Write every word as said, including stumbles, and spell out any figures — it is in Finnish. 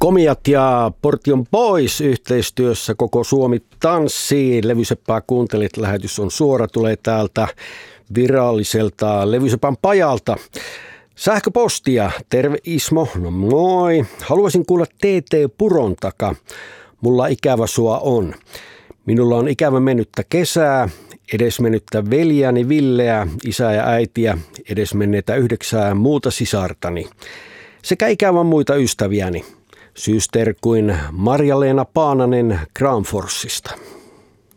Komiat ja Portion Boys yhteistyössä Koko Suomi tanssii. Levyseppää kuuntelit, lähetys on suora, tulee täältä viralliselta Levysepän pajalta. Sähköpostia, terve Ismo, no moi. Haluaisin kuulla T T Puron taka. Mulla ikävä sua on. Minulla on ikävä mennyttä kesää, edesmennyttä veljäni Villeä, isää ja äitiä, edesmenneitä yhdeksää muuta sisartani. Sekä ikävän muita ystäviäni. Syysterkuin Marja-Leena Paananen Granforsista.